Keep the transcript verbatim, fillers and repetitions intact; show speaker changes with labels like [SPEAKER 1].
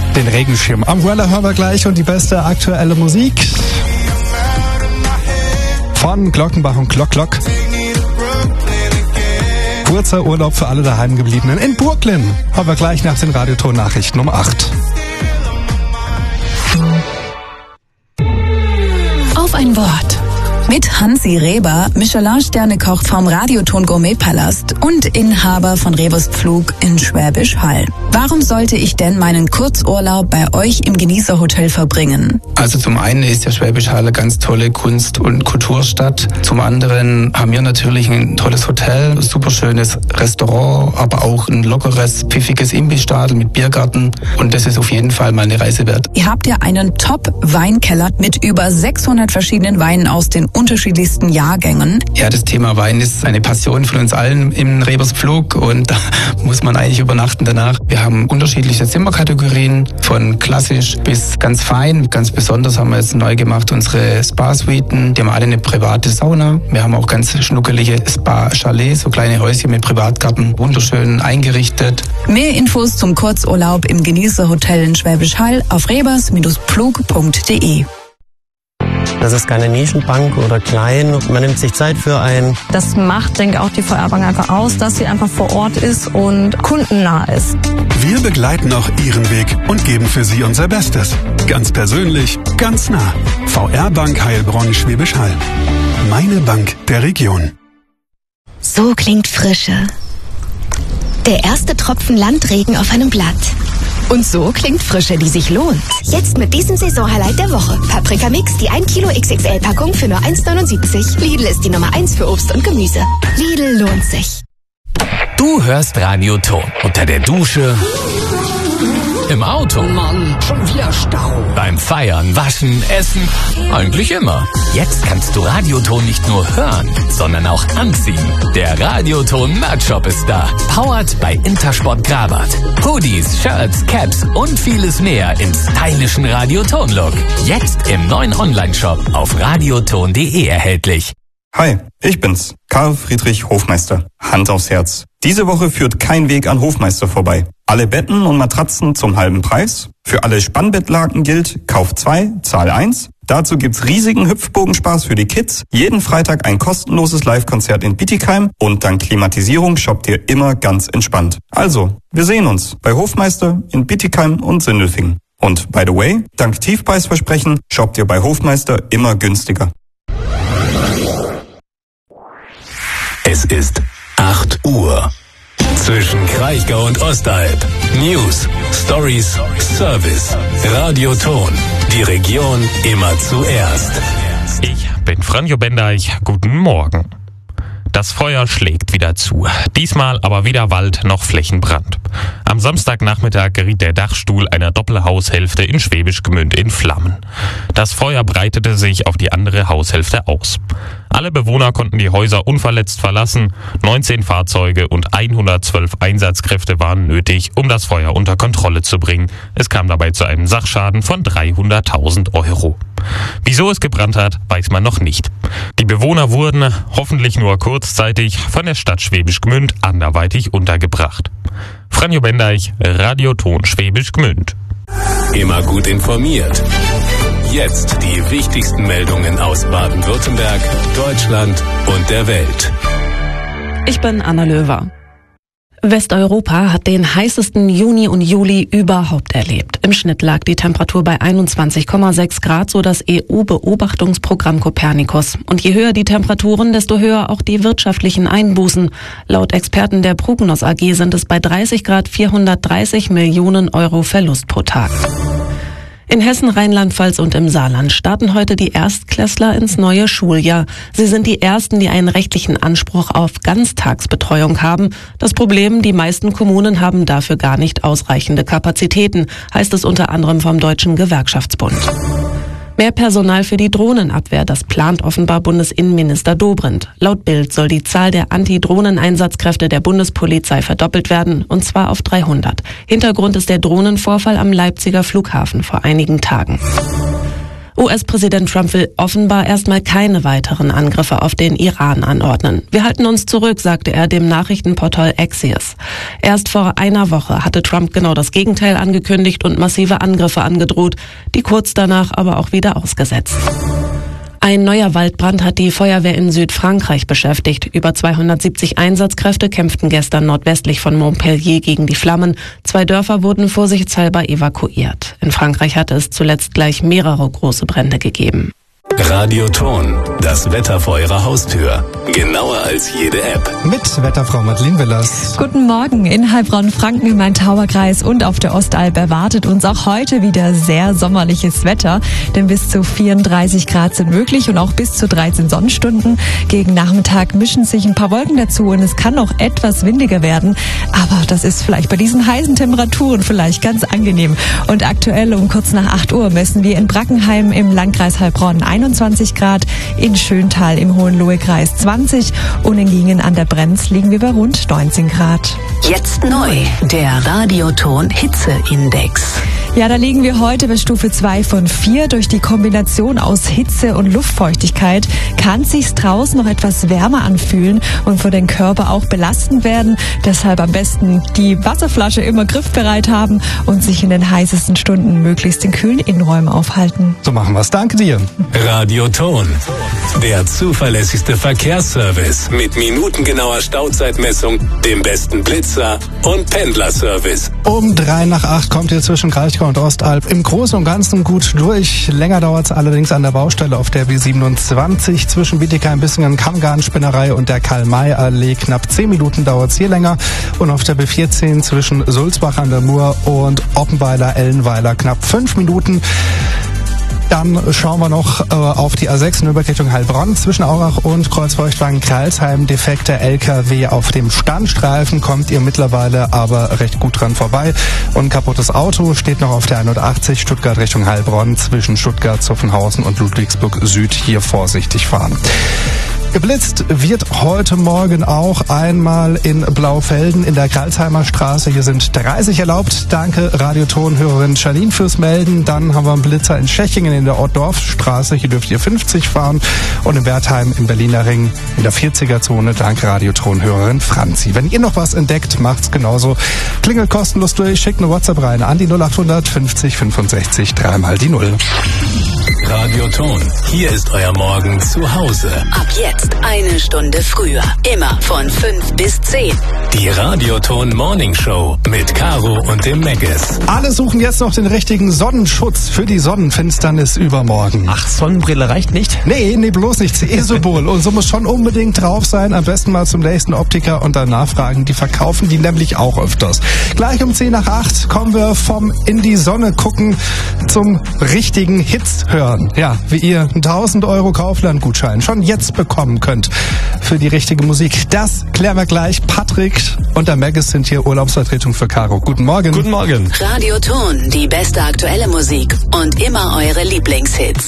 [SPEAKER 1] Den Regenschirm Umbrella hören wir gleich und die beste aktuelle Musik von Glockenbach und Glock Glock. Kurzer Urlaub für alle Daheimgebliebenen in Brooklyn. Hören wir gleich nach den Radioton-Nachrichten um acht.
[SPEAKER 2] Auf ein Wort. Mit Hansi Reber, Michelin-Sterne-Koch vom Radioton Gourmet-Palast und Inhaber von Rebers Pflug in Schwäbisch Hall. Warum sollte ich denn meinen Kurzurlaub bei euch im Genießerhotel verbringen?
[SPEAKER 3] Also zum einen ist der Schwäbisch Hall eine ganz tolle Kunst- und Kulturstadt. Zum anderen haben wir natürlich ein tolles Hotel, ein super schönes Restaurant, aber auch ein lockeres, pfiffiges Imbissstadel mit Biergarten. Und das ist auf jeden Fall mal eine Reise wert.
[SPEAKER 2] Ihr habt ja einen Top-Weinkeller mit über sechshundert verschiedenen Weinen aus den unterschiedlichsten Jahrgängen.
[SPEAKER 3] Ja, das Thema Wein ist eine Passion von uns allen im Rebers Pflug und da muss man eigentlich übernachten danach. Wir haben unterschiedliche Zimmerkategorien, von klassisch bis ganz fein. Ganz besonders haben wir jetzt neu gemacht unsere Spa-Suiten. Die haben alle eine private Sauna. Wir haben auch ganz schnuckelige Spa-Chalets, so kleine Häuschen mit Privatgarten, wunderschön eingerichtet.
[SPEAKER 2] Mehr Infos zum Kurzurlaub im Genießerhotel in Schwäbisch Hall auf rebers Pflug punkt de.
[SPEAKER 4] Das ist keine Nischenbank oder klein. Man nimmt sich Zeit für ein.
[SPEAKER 5] Das macht, denke ich, auch die V R-Bank einfach aus, dass sie einfach vor Ort ist und kundennah ist.
[SPEAKER 6] Wir begleiten auch Ihren Weg und geben für Sie unser Bestes. Ganz persönlich, ganz nah. V R-Bank Heilbronn Schwäbisch Hall. Meine Bank der Region.
[SPEAKER 7] So klingt Frische. Der erste Tropfen Landregen auf einem Blatt. Und so klingt Frische, die sich lohnt.
[SPEAKER 8] Jetzt mit diesem Saisonhighlight der Woche. Paprika Mix, die ein Kilo X X L-Packung für nur eins neunundsiebzig. Lidl ist die Nummer eins für Obst und Gemüse. Lidl lohnt sich.
[SPEAKER 9] Du hörst Radioton unter der Dusche, im Auto,
[SPEAKER 10] Mann, schon wieder Stau,
[SPEAKER 9] beim Feiern, Waschen, Essen, eigentlich immer. Jetzt kannst du Radioton nicht nur hören, sondern auch anziehen. Der Radioton Merch-Shop ist da. Powered bei Intersport Grabat. Hoodies, Shirts, Caps und vieles mehr im stylischen Radioton-Look. Jetzt im neuen Online-Shop auf radioton punkt de erhältlich.
[SPEAKER 11] Hi, ich bin's, Karl Friedrich Hofmeister. Hand aufs Herz. Diese Woche führt kein Weg an Hofmeister vorbei. Alle Betten und Matratzen zum halben Preis. Für alle Spannbettlaken gilt, Kauf zwei, Zahl eins. Dazu gibt's riesigen Hüpfbogenspaß für die Kids. Jeden Freitag ein kostenloses Live-Konzert in Bietigheim. Und dank Klimatisierung shoppt ihr immer ganz entspannt. Also, wir sehen uns bei Hofmeister in Bietigheim und Sindelfingen. Und by the way, dank Tiefpreisversprechen shoppt ihr bei Hofmeister immer günstiger.
[SPEAKER 9] Es ist acht Uhr. Zwischen Kraichgau und Ostalb. News, Stories, Service. Radioton. Die Region immer zuerst.
[SPEAKER 12] Ich bin Franjo Bendeich. Guten Morgen. Das Feuer schlägt wieder zu. Diesmal aber weder Wald noch Flächenbrand. Am Samstagnachmittag geriet der Dachstuhl einer Doppelhaushälfte in Schwäbisch Gmünd in Flammen. Das Feuer breitete sich auf die andere Haushälfte aus. Alle Bewohner konnten die Häuser unverletzt verlassen. neunzehn Fahrzeuge und hundertzwölf Einsatzkräfte waren nötig, um das Feuer unter Kontrolle zu bringen. Es kam dabei zu einem Sachschaden von dreihunderttausend Euro. Wieso es gebrannt hat, weiß man noch nicht. Die Bewohner wurden, hoffentlich nur kurzzeitig, von der Stadt Schwäbisch Gmünd anderweitig untergebracht. Franjo Bendeich, Radioton Schwäbisch Gmünd.
[SPEAKER 9] Immer gut informiert. Jetzt die wichtigsten Meldungen aus Baden-Württemberg, Deutschland und der Welt.
[SPEAKER 13] Ich bin Anna Löwer. Westeuropa hat den heißesten Juni und Juli überhaupt erlebt. Im Schnitt lag die Temperatur bei einundzwanzig Komma sechs Grad, so das E U-Beobachtungsprogramm Copernicus. Und je höher die Temperaturen, desto höher auch die wirtschaftlichen Einbußen. Laut Experten der Prognos A G sind es bei dreißig Grad vierhundertdreißig Millionen Euro Verlust pro Tag. In Hessen, Rheinland-Pfalz und im Saarland starten heute die Erstklässler ins neue Schuljahr. Sie sind die ersten, die einen rechtlichen Anspruch auf Ganztagsbetreuung haben. Das Problem, die meisten Kommunen haben dafür gar nicht ausreichende Kapazitäten, heißt es unter anderem vom Deutschen Gewerkschaftsbund. Mehr Personal für die Drohnenabwehr, das plant offenbar Bundesinnenminister Dobrindt. Laut Bild soll die Zahl der Anti-Drohnen-Einsatzkräfte der Bundespolizei verdoppelt werden, und zwar auf dreihundert. Hintergrund ist der Drohnenvorfall am Leipziger Flughafen vor einigen Tagen. U S-Präsident Trump will offenbar erstmal keine weiteren Angriffe auf den Iran anordnen. Wir halten uns zurück, sagte er dem Nachrichtenportal Axios. Erst vor einer Woche hatte Trump genau das Gegenteil angekündigt und massive Angriffe angedroht, die kurz danach aber auch wieder ausgesetzt. Ein neuer Waldbrand hat die Feuerwehr in Südfrankreich beschäftigt. Über zweihundertsiebzig Einsatzkräfte kämpften gestern nordwestlich von Montpellier gegen die Flammen. Zwei Dörfer wurden vorsichtshalber evakuiert. In Frankreich hatte es zuletzt gleich mehrere große Brände gegeben.
[SPEAKER 9] Radioton, das Wetter vor Ihrer Haustür. Genauer als jede App.
[SPEAKER 1] Mit Wetterfrau Madeleine Willers.
[SPEAKER 14] Guten Morgen. In Heilbronn-Franken im Main-Tauber-Kreis und auf der Ostalb erwartet uns auch heute wieder sehr sommerliches Wetter. Denn bis zu vierunddreißig Grad sind möglich und auch bis zu dreizehn Sonnenstunden. Gegen Nachmittag mischen sich ein paar Wolken dazu und es kann auch etwas windiger werden. Aber das ist vielleicht bei diesen heißen Temperaturen vielleicht ganz angenehm. Und aktuell um kurz nach acht Uhr messen wir in Brackenheim im Landkreis Heilbronn einundzwanzig Grad, in Schöntal im Hohenlohe-Kreis zwanzig und in Gingen an der Brenz liegen wir bei rund neunzehn Grad.
[SPEAKER 2] Jetzt neu, der Radioton Hitzeindex.
[SPEAKER 14] Ja, da liegen wir heute bei Stufe zwei von vier. Durch die Kombination aus Hitze und Luftfeuchtigkeit kann es sich draußen noch etwas wärmer anfühlen und für den Körper auch belastend werden. Deshalb am besten die Wasserflasche immer griffbereit haben und sich in den heißesten Stunden möglichst in kühlen Innenräumen aufhalten.
[SPEAKER 1] So machen wir's. Danke dir.
[SPEAKER 9] Radioton, der zuverlässigste Verkehrsservice mit minutengenauer Stauzeitmessung, dem besten Blitzer und Pendlerservice.
[SPEAKER 1] Um drei nach acht kommt ihr zwischen Kraichgau und Ostalb im Großen und Ganzen gut durch. Länger dauert es allerdings an der Baustelle auf der B siebenundzwanzig zwischen Bietigheim, Bissingen, Kammgarn-Spinnerei und der Karl-May-Allee. Knapp zehn Minuten dauert es hier länger. Und auf der B vierzehn zwischen Sulzbach an der Mur und Oppenweiler-Ellenweiler knapp fünf Minuten. Dann schauen wir noch äh, auf die A sechs Nürnberg Richtung Heilbronn zwischen Aurach und Kreuzfeuchtwagen-Kralsheim. Defekter L K W auf dem Standstreifen, kommt ihr mittlerweile aber recht gut dran vorbei. Und ein kaputtes Auto steht noch auf der hundertachtzig Stuttgart Richtung Heilbronn zwischen Stuttgart, Zuffenhausen und Ludwigsburg Süd. Hier vorsichtig fahren. Geblitzt wird heute Morgen auch einmal in Blaufelden in der Karlsheimer Straße. Hier sind dreißig erlaubt. Danke Radioton-Hörerin Janine fürs Melden. Dann haben wir einen Blitzer in Tschechingen in der Ortdorfstraße. Hier dürft ihr fünfzig fahren. Und in Wertheim im Berliner Ring in der vierziger-Zone. Danke Radioton-Hörerin Franzi. Wenn ihr noch was entdeckt, macht's genauso. Klingelt kostenlos durch. Schickt eine WhatsApp rein an die null achthundert fünfzig fünfundsechzig dreimal die Null.
[SPEAKER 9] Radioton, hier ist euer Morgen zu Hause.
[SPEAKER 2] Ab jetzt eine Stunde früher. Immer von fünf bis zehn.
[SPEAKER 9] Die Radioton Morning Show mit Caro und dem Megges.
[SPEAKER 1] Alle suchen jetzt noch den richtigen Sonnenschutz für die Sonnenfinsternis übermorgen.
[SPEAKER 15] Ach, Sonnenbrille reicht nicht?
[SPEAKER 1] Nee, nee, bloß nichts. Esobol. Und so muss schon unbedingt drauf sein. Am besten mal zum nächsten Optiker und dann nachfragen. Die verkaufen die nämlich auch öfters. Gleich um zehn nach acht kommen wir vom in die Sonne gucken zum richtigen Hits hören. Ja, wie ihr einen tausend Euro Kaufland-Gutschein schon jetzt bekommen könnt für die richtige Musik. Das klären wir gleich. Patrick und der Megges sind hier Urlaubsvertretung für Caro. Guten Morgen.
[SPEAKER 15] Guten Morgen.
[SPEAKER 2] Radioton, die beste aktuelle Musik und immer eure Lieblingshits.